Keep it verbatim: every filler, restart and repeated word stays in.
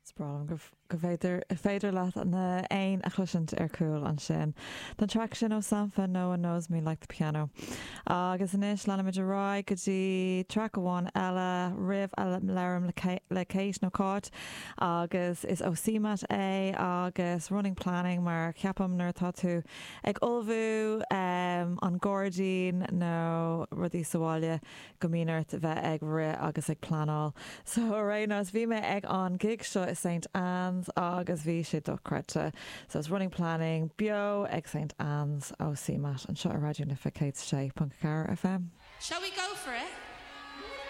Sprálam go go féidir féidir leat na aon a chluisint ar cúil an sin. Don track sin ó Sampha No One Knows Me Like the Piano. Agus inis lena muidir rá go dtí track amháin eile rih eile lerim le céis nó cáit agus is ó Simat é agus running planning mar ceapam nuair tá tú ag olbhú um, an Gordín nó rudí sáile go míart bheith ag rih agus ag planáil. So rénos bhí me ag an gig seo Saint Anne's agus bhí sé do crete. So it's running planning bio ag Saint Anne's ó Simat an seo a radio na Ficéid sé Puncacar F M. Shall we go for it?